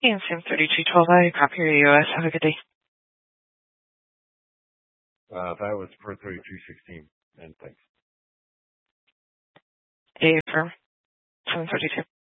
And Sam 3212, I copy your US. Have a good day. That was for 3316, and thanks. Dave for 732.